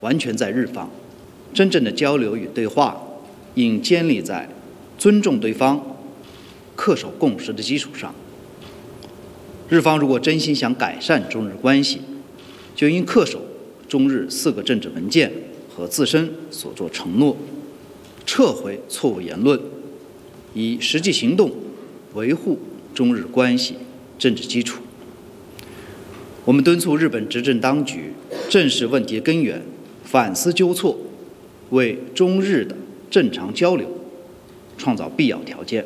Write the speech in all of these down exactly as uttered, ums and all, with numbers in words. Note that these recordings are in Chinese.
完全在日方。真正的交流与对话应建立在尊重对方、恪守共识的基础上。日方如果真心想改善中日关系，就应恪守中日四个政治文件和自身所作承诺，撤回错误言论，以实际行动维护中日关系政治基础。我们敦促日本执政当局正视问题根源，反思纠错，为中日的正常交流创造必要条件。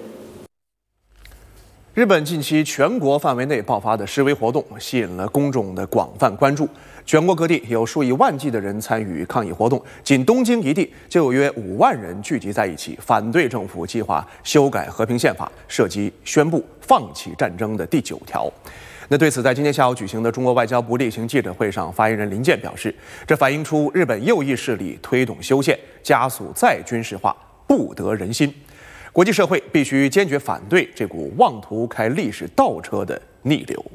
日本近期全国范围内爆发的示威活动吸引了公众的广泛关注，全国各地有数以万计的人参与抗议活动，仅东京一地就有约五万人聚集在一起，反对政府计划修改和平宪法，涉及宣布放弃战争的第九条。那对此，在今天下午举行的中国外交部例行记者会上，发言人林健表示，这反映出日本右翼势力推动修宪、加速再军事化，不得人心。国际社会必须坚决反对这股妄图开历史倒车的逆流。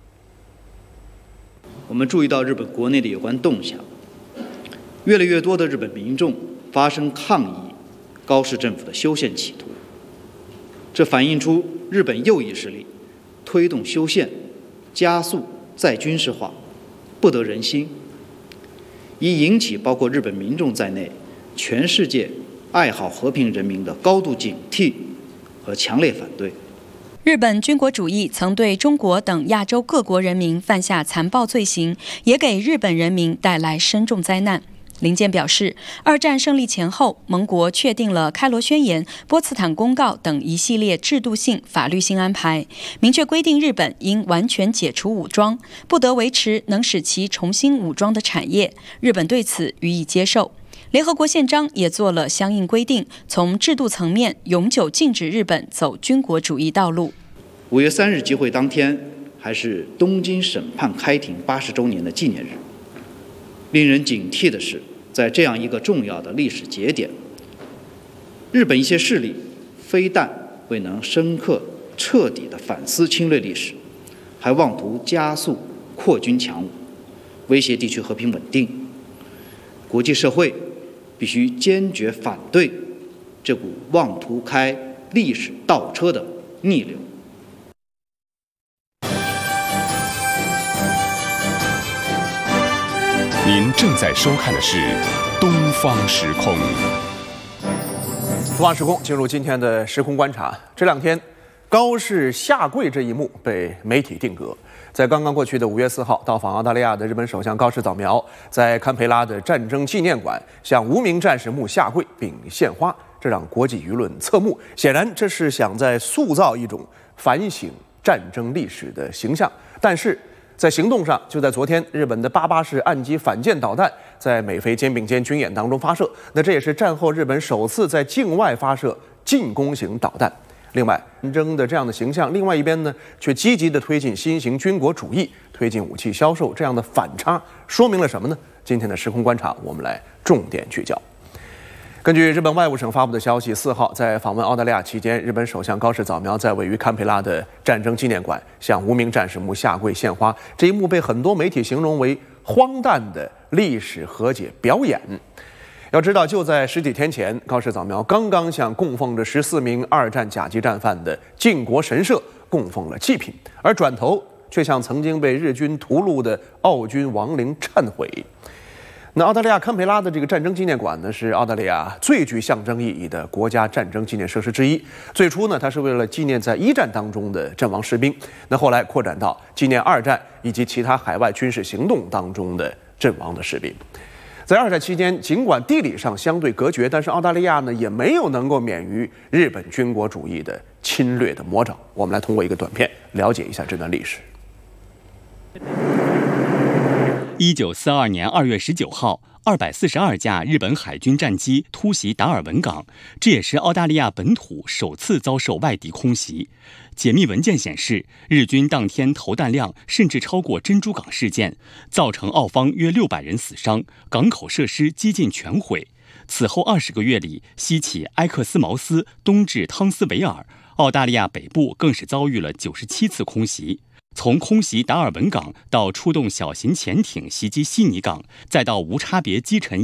我们注意到日本国内的有关动向，越来越多的日本民众发生抗议高市政府的修宪企图，这反映出日本右翼势力推动修宪、加速再军事化，不得人心，已引起包括日本民众在内全世界爱好和平人民的高度警惕和强烈反对。 日本军国主义曾对中国等亚洲各国人民犯下残暴罪行，也给日本人民带来深重灾难。林健表示，二战胜利前后，盟国确定了开罗宣言、波茨坦公告等一系列制度性、法律性安排，明确规定日本应完全解除武装，不得维持能使其重新武装的产业。日本对此予以接受。联合国宪章也做了相应规定，从制度层面永久禁止日本走军国主义道路。 五月三日集会当天，还是东京审判开庭八十周年的纪念日。令人警惕的是，在这样一个重要的历史节点，日本一些势力非但未能深刻彻底地反思侵略历史，还妄图加速扩军强武，威胁地区和平稳定。国际社会必须坚决反对这股妄图开历史倒车的逆流。 您正在收看的是《东方时空》。 东方时空进入今天的时空观察。这两天，高市下跪这一幕被媒体定格。在刚刚过去的五月四号，到访澳大利亚的日本首相高市早苗，在堪培拉的战争纪念馆向无名战士墓下跪并献花，这让国际舆论侧目。显然，这是想在塑造一种反省战争历史的形象。但是，在行动上，就在昨天，日本的八八式岸基反舰导弹在美菲肩并肩军演当中发射，那这也是战后日本首次在境外发射进攻型导弹。另外，战争的这样的形象，另外一边呢，却积极地推进新型军国主义，推进武器销售，这样的反差说明了什么呢？今天的时空观察，我们来重点聚焦。根据日本外务省发布的消息，四号在访问澳大利亚期间，日本首相高市早苗在位于堪培拉的战争纪念馆向无名战士墓下跪献花，这一幕被很多媒体形容为荒诞的历史和解表演。要知道，就在十几天前，高市早苗刚刚向供奉着十四名二战甲级战犯的靖国神社供奉了祭品，而转头却向曾经被日军屠戮的澳军亡灵忏悔。那澳大利亚堪培拉的这个战争纪念馆呢，是澳大利亚最具象征意义的国家战争纪念设施之一。最初呢，它是为了纪念在一战当中的阵亡士兵，那后来扩展到纪念二战以及其他海外军事行动当中的阵亡的士兵。在二战期间，尽管地理上相对隔绝，但是澳大利亚呢也没有能够免于日本军国主义的侵略的魔爪。我们来通过一个短片了解一下这段历史。 一九四二年二月十九号，二百四十二架日本海军战机突袭达尔文港，这也是澳大利亚本土首次遭受外敌空袭。解密文件显示，日军当天投弹量甚至超过珍珠港事件，造成澳方约六百人死伤，港口设施几近全毁。此后二十个月里，西起埃克斯茅斯，东至汤斯维尔，澳大利亚北部更是遭遇了九十七次空袭。 从空袭达尔文港到出动小型潜艇袭击悉尼港，再到无差别击沉